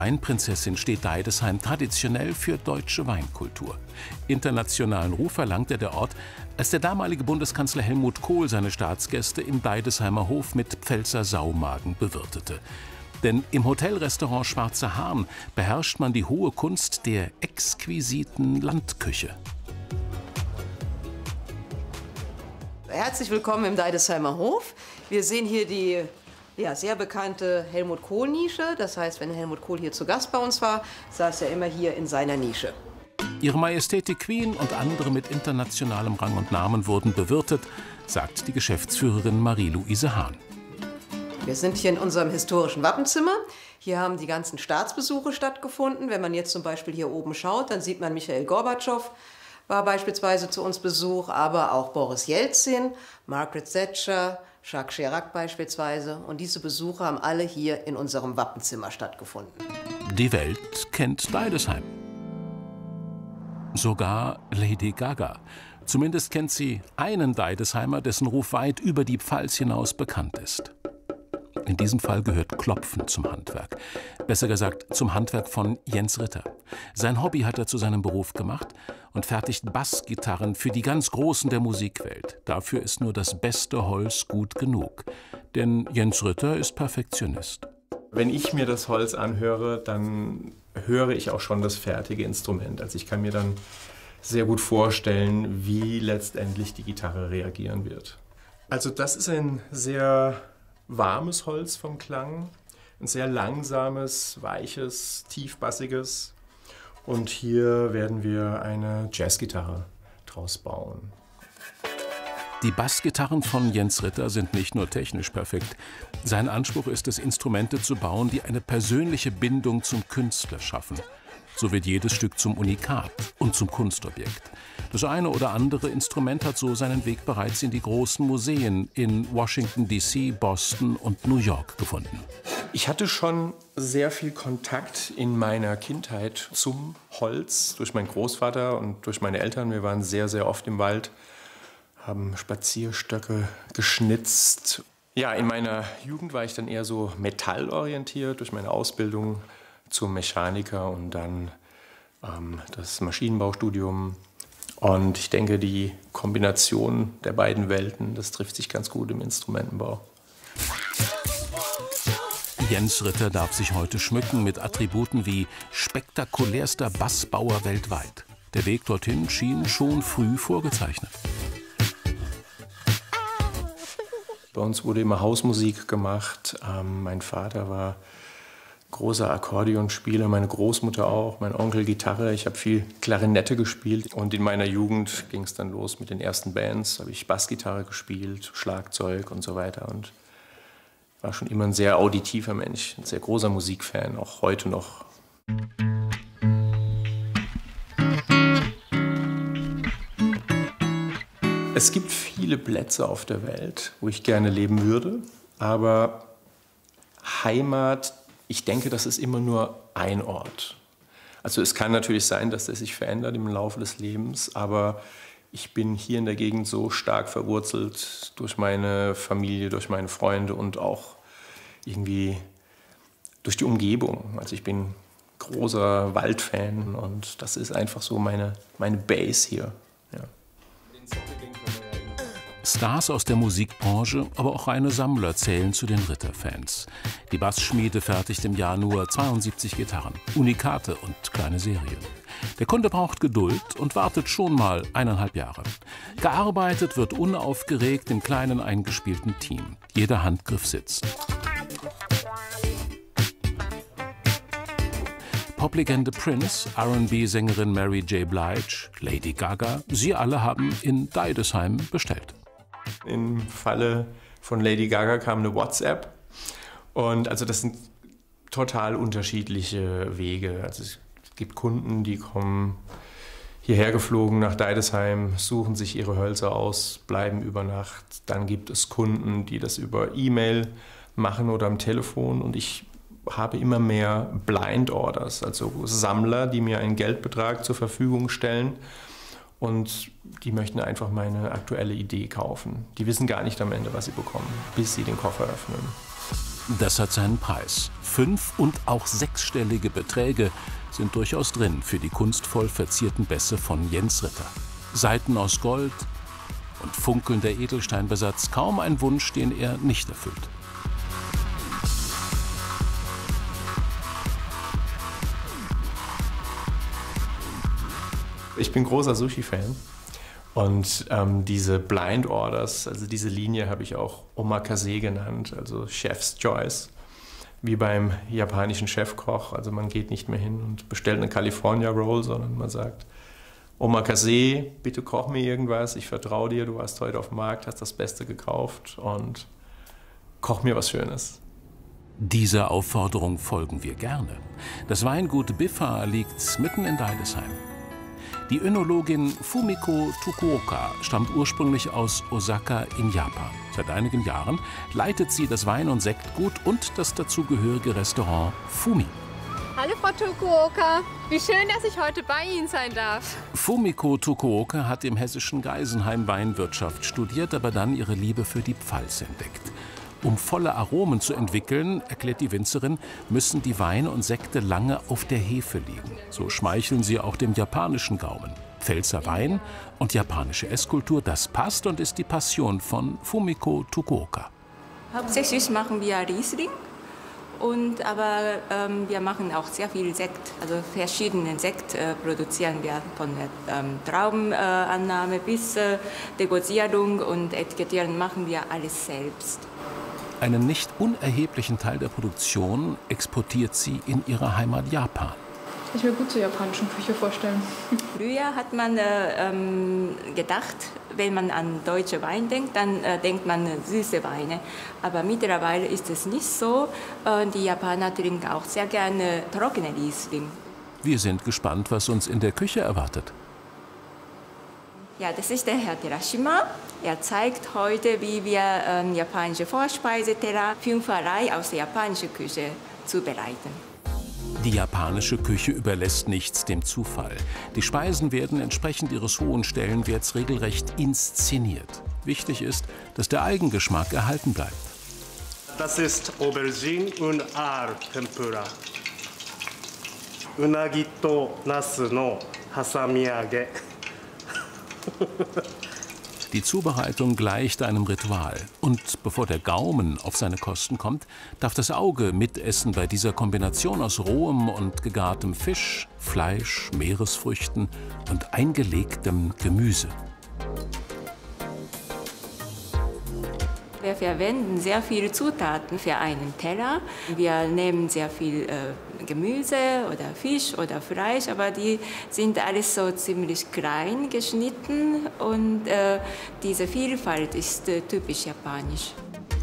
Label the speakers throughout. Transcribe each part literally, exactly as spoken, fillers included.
Speaker 1: Weinprinzessin steht Deidesheim traditionell für deutsche Weinkultur. Internationalen Ruf erlangte der Ort, als der damalige Bundeskanzler Helmut Kohl seine Staatsgäste im Deidesheimer Hof mit Pfälzer Saumagen bewirtete. Denn im Hotelrestaurant Schwarzer Hahn beherrscht man die hohe Kunst der exquisiten Landküche.
Speaker 2: Herzlich willkommen im Deidesheimer Hof. Wir sehen hier die ja, sehr bekannte Helmut-Kohl-Nische. Das heißt, wenn Helmut Kohl hier zu Gast bei uns war, saß er immer hier in seiner Nische.
Speaker 1: Ihre Majestät die Queen und andere mit internationalem Rang und Namen wurden bewirtet, sagt die Geschäftsführerin Marie-Louise Hahn.
Speaker 2: Wir sind hier in unserem historischen Wappenzimmer. Hier haben die ganzen Staatsbesuche stattgefunden. Wenn man jetzt zum Beispiel hier oben schaut, dann sieht man Michail Gorbatschow war beispielsweise zu uns Besuch, aber auch Boris Jelzin, Margaret Thatcher, Jacques Chirac beispielsweise. Und diese Besuche haben alle hier in unserem Wappenzimmer stattgefunden.
Speaker 1: Die Welt kennt Deidesheim. Sogar Lady Gaga. Zumindest kennt sie einen Deidesheimer, dessen Ruf weit über die Pfalz hinaus bekannt ist. In diesem Fall gehört Klopfen zum Handwerk. Besser gesagt zum Handwerk von Jens Ritter. Sein Hobby hat er zu seinem Beruf gemacht und fertigt Bassgitarren für die ganz Großen der Musikwelt. Dafür ist nur das beste Holz gut genug. Denn Jens Ritter ist Perfektionist.
Speaker 3: Wenn ich mir das Holz anhöre, dann höre ich auch schon das fertige Instrument. Also ich kann mir dann sehr gut vorstellen, wie letztendlich die Gitarre reagieren wird. Also das ist ein sehr warmes Holz vom Klang, ein sehr langsames, weiches, tiefbassiges. Und hier werden wir eine Jazzgitarre draus bauen.
Speaker 1: Die Bassgitarren von Jens Ritter sind nicht nur technisch perfekt. Sein Anspruch ist es, Instrumente zu bauen, die eine persönliche Bindung zum Künstler schaffen. So wird jedes Stück zum Unikat und zum Kunstobjekt. Das eine oder andere Instrument hat so seinen Weg bereits in die großen Museen in Washington D C, Boston und New York gefunden.
Speaker 3: Ich hatte schon sehr viel Kontakt in meiner Kindheit zum Holz durch meinen Großvater und durch meine Eltern. Wir waren sehr, sehr oft im Wald, haben Spazierstöcke geschnitzt. Ja, in meiner Jugend war ich dann eher so metallorientiert durch meine Ausbildung zum Mechaniker und dann ähm, das Maschinenbaustudium. Und ich denke, die Kombination der beiden Welten, das trifft sich ganz gut im Instrumentenbau.
Speaker 1: Jens Ritter darf sich heute schmücken mit Attributen wie spektakulärster Bassbauer weltweit. Der Weg dorthin schien schon früh vorgezeichnet.
Speaker 3: Bei uns wurde immer Hausmusik gemacht. Ähm, mein Vater war großer Akkordeonspieler, meine Großmutter auch, mein Onkel Gitarre. Ich habe viel Klarinette gespielt und in meiner Jugend ging es dann los mit den ersten Bands. Habe ich Bassgitarre gespielt, Schlagzeug und so weiter und war schon immer ein sehr auditiver Mensch, ein sehr großer Musikfan, auch heute noch. Es gibt viele Plätze auf der Welt, wo ich gerne leben würde, aber Heimat, ich denke, das ist immer nur ein Ort. Also es kann natürlich sein, dass das sich verändert im Laufe des Lebens, aber ich bin hier in der Gegend so stark verwurzelt durch meine Familie, durch meine Freunde und auch irgendwie durch die Umgebung. Also ich bin großer Waldfan und das ist einfach so meine, meine Base hier. Ja.
Speaker 1: Stars aus der Musikbranche, aber auch reine Sammler zählen zu den Ritter-Fans. Die Bassschmiede fertigt im Jahr nur zweiundsiebzig Gitarren, Unikate und kleine Serien. Der Kunde braucht Geduld und wartet schon mal eineinhalb Jahre. Gearbeitet wird unaufgeregt im kleinen eingespielten Team. Jeder Handgriff sitzt. Poplegende Prince, R und B-Sängerin Mary J. Blige, Lady Gaga, sie alle haben in Deidesheim bestellt.
Speaker 3: Im Falle von Lady Gaga kam eine WhatsApp und also das sind total unterschiedliche Wege. Also es gibt Kunden, die kommen hierher geflogen nach Deidesheim, suchen sich ihre Hölzer aus, bleiben über Nacht. Dann gibt es Kunden, die das über E-Mail machen oder am Telefon und ich habe immer mehr Blind Orders, also Sammler, die mir einen Geldbetrag zur Verfügung stellen und die möchten einfach meine aktuelle Idee kaufen. Die wissen gar nicht am Ende, was sie bekommen, bis sie den Koffer öffnen.
Speaker 1: Das hat seinen Preis. Fünf- und auch sechsstellige Beträge sind durchaus drin für die kunstvoll verzierten Bässe von Jens Ritter. Saiten aus Gold und funkelnder Edelsteinbesatz, kaum ein Wunsch, den er nicht erfüllt.
Speaker 3: Ich bin großer Sushi-Fan und ähm, diese Blind Orders, also diese Linie habe ich auch Omakase genannt, also Chef's Choice, wie beim japanischen Chefkoch. Also man geht nicht mehr hin und bestellt eine California Roll, sondern man sagt, Omakase, bitte koch mir irgendwas, ich vertraue dir, du warst heute auf dem Markt, hast das Beste gekauft und koch mir was Schönes.
Speaker 1: Dieser Aufforderung folgen wir gerne. Das Weingut Biffa liegt mitten in Deidesheim. Die Önologin Fumiko Tokuoka stammt ursprünglich aus Osaka in Japan. Seit einigen Jahren leitet sie das Wein- und Sektgut und das dazugehörige Restaurant Fumi.
Speaker 4: Hallo Frau Tokuoka, wie schön, dass ich heute bei Ihnen sein darf.
Speaker 1: Fumiko Tokuoka hat im hessischen Geisenheim Weinwirtschaft studiert, aber dann ihre Liebe für die Pfalz entdeckt. Um volle Aromen zu entwickeln, erklärt die Winzerin, müssen die Weine und Sekte lange auf der Hefe liegen. So schmeicheln sie auch dem japanischen Gaumen. Pfälzer Wein und japanische Esskultur, das passt und ist die Passion von Fumiko Tokuoka.
Speaker 5: Hauptsächlich machen wir Riesling, und, aber ähm, wir machen auch sehr viel Sekt. Also verschiedene Sekt äh, produzieren wir, von der ähm, Traubenannahme äh, bis äh, Degosierung und Etikettieren machen wir alles selbst.
Speaker 1: Einen nicht unerheblichen Teil der Produktion exportiert sie in ihre Heimat Japan.
Speaker 4: Ich mir gut zur japanischen Küche vorstellen.
Speaker 5: Früher hat man äh, ähm, gedacht, wenn man an deutsche Wein denkt, dann äh, denkt man äh, süße Weine. Aber mittlerweile ist es nicht so. Äh, die Japaner trinken auch sehr gerne trockene Riesling.
Speaker 1: Wir sind gespannt, was uns in der Küche erwartet.
Speaker 5: Ja, das ist der Herr Terashima. Er zeigt heute, wie wir ähm, japanische Vorspeise-Teller, Fünferei aus der japanischen Küche zubereiten.
Speaker 1: Die japanische Küche überlässt nichts dem Zufall. Die Speisen werden entsprechend ihres hohen Stellenwerts regelrecht inszeniert. Wichtig ist, dass der Eigengeschmack erhalten bleibt.
Speaker 6: Das ist Aubergine und Aal Tempura. Unagi to Nasu no Hasamiage.
Speaker 1: Die Zubereitung gleicht einem Ritual. Und bevor der Gaumen auf seine Kosten kommt, darf das Auge mitessen bei dieser Kombination aus rohem und gegartem Fisch, Fleisch, Meeresfrüchten und eingelegtem Gemüse.
Speaker 5: Wir verwenden sehr viele Zutaten für einen Teller. Wir nehmen sehr viel äh, Gemüse oder Fisch oder Fleisch, aber die sind alles so ziemlich klein geschnitten und äh, diese Vielfalt ist äh, typisch japanisch.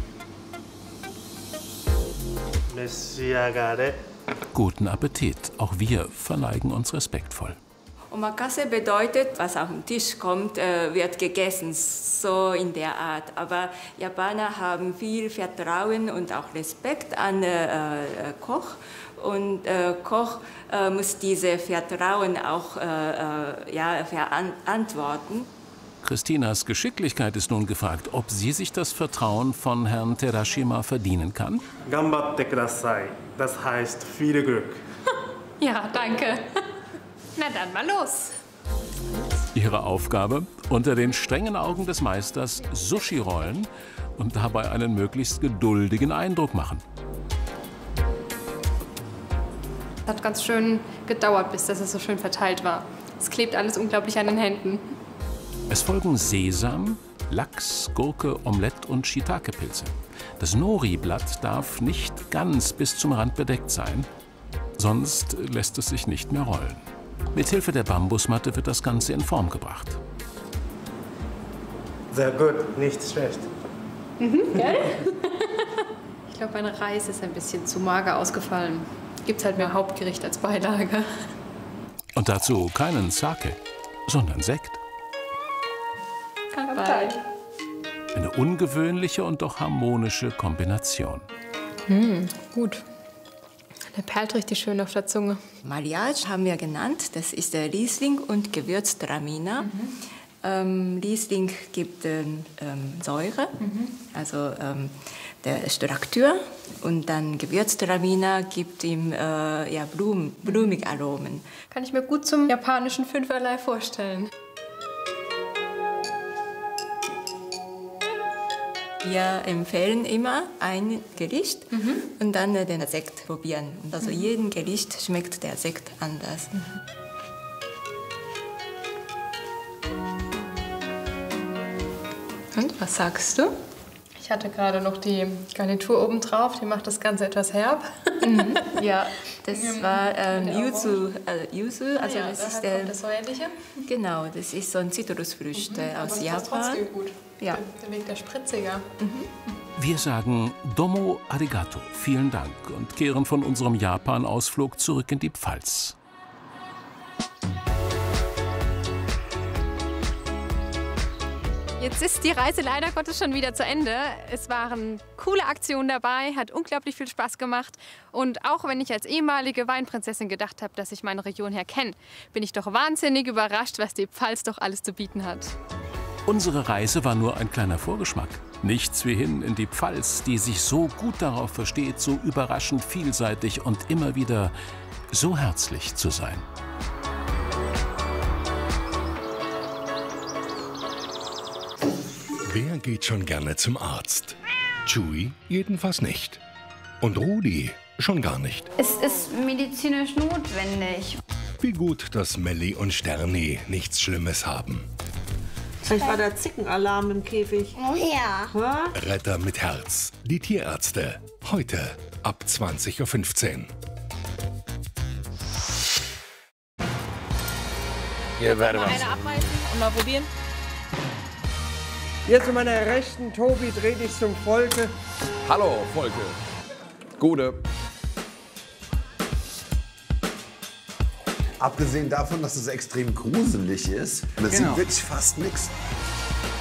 Speaker 1: Guten Appetit. Auch wir verneigen uns respektvoll.
Speaker 5: Omakase bedeutet, was auf den Tisch kommt, äh, wird gegessen, so in der Art. Aber Japaner haben viel Vertrauen und auch Respekt an äh, äh, Koch. Und äh, Koch äh, muss diese Vertrauen auch äh, äh, ja, verantworten.
Speaker 1: Christinas Geschicklichkeit ist nun gefragt, ob sie sich das Vertrauen von Herrn Terashima verdienen kann.
Speaker 6: Ganbatte kudasai. Das heißt viel Glück.
Speaker 4: Ja, danke. Na dann mal los.
Speaker 1: Ihre Aufgabe? Unter den strengen Augen des Meisters Sushi rollen und dabei einen möglichst geduldigen Eindruck machen.
Speaker 4: Hat ganz schön gedauert, bis das so schön verteilt war. Es klebt alles unglaublich an den Händen.
Speaker 1: Es folgen Sesam, Lachs, Gurke, Omelette und Shiitake-Pilze. Das Nori-Blatt darf nicht ganz bis zum Rand bedeckt sein, sonst lässt es sich nicht mehr rollen. Mithilfe der Bambusmatte wird das Ganze in Form gebracht.
Speaker 6: Sehr gut, nicht schlecht.
Speaker 4: Mhm, gell? Ich glaube, mein Reis ist ein bisschen zu mager ausgefallen. Gibt's halt mehr Hauptgericht als Beilage.
Speaker 1: Und dazu keinen Sake, sondern Sekt.
Speaker 4: Kanpai.
Speaker 1: Eine ungewöhnliche und doch harmonische Kombination.
Speaker 4: Hm, gut. Der perlt richtig schön auf der Zunge.
Speaker 5: Mariage haben wir genannt, das ist der Riesling und Gewürztraminer. Mhm. Ähm, Riesling gibt ähm, Säure, mhm. also ähm, der Struktur, und dann Gewürztraminer gibt ihm äh, ja, Blum, blumige Aromen.
Speaker 4: Kann ich mir gut zum japanischen Fünferlei vorstellen.
Speaker 5: Wir empfehlen immer ein Gericht mhm. und dann äh, den Sekt probieren. Und also mhm. jedem Gericht schmeckt der Sekt anders. Mhm.
Speaker 4: Und was sagst du? Ich hatte gerade noch die Garnitur oben drauf, die macht das Ganze etwas herb.
Speaker 5: Mhm. Ja, das war ähm, Yuzu, also Yuzu, also
Speaker 4: ja,
Speaker 5: das ist der,
Speaker 4: das Säuerliche.
Speaker 5: Genau, das ist so ein Zitrusfrüchte mhm, aus
Speaker 4: aber
Speaker 5: Japan.
Speaker 4: Das ist trotzdem gut.
Speaker 5: Ja.
Speaker 4: Der, der Weg der spritziger. Mhm.
Speaker 1: Wir sagen Domo arigato, vielen Dank, und kehren von unserem Japan-Ausflug zurück in die Pfalz.
Speaker 7: Jetzt ist die Reise leider Gottes schon wieder zu Ende. Es waren coole Aktionen dabei, hat unglaublich viel Spaß gemacht. Und auch wenn ich als ehemalige Weinprinzessin gedacht habe, dass ich meine Region her kenne, bin ich doch wahnsinnig überrascht, was die Pfalz doch alles zu bieten hat.
Speaker 1: Unsere Reise war nur ein kleiner Vorgeschmack. Nichts wie hin in die Pfalz, die sich so gut darauf versteht, so überraschend vielseitig und immer wieder so herzlich zu sein.
Speaker 8: Wer geht schon gerne zum Arzt? Chewie jedenfalls nicht. Und Rudi schon gar nicht.
Speaker 9: Es ist medizinisch notwendig.
Speaker 8: Wie gut, dass Melli und Sterni nichts Schlimmes haben.
Speaker 10: Vielleicht war der Zickenalarm im Käfig.
Speaker 9: Oh ja.
Speaker 10: Ha?
Speaker 8: Retter mit Herz. Die Tierärzte. Heute ab zwanzig Uhr fünfzehn.
Speaker 11: Hier, warte mal.
Speaker 12: Eine abreißen und mal probieren.
Speaker 13: Hier zu meiner Rechten, Tobi, dreh dich zum Volke.
Speaker 11: Hallo, Volke. Gute.
Speaker 14: Abgesehen davon, dass es extrem gruselig ist, man
Speaker 11: Genau.
Speaker 14: sieht wirklich fast nichts.